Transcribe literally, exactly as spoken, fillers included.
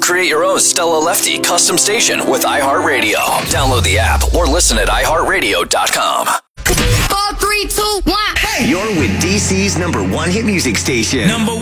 Create your own Stella Lefty custom station with iHeartRadio. Download the app or listen at i heart radio dot com. Four, three, two, one. Hey, you're with D C's number one hit music station. Number one.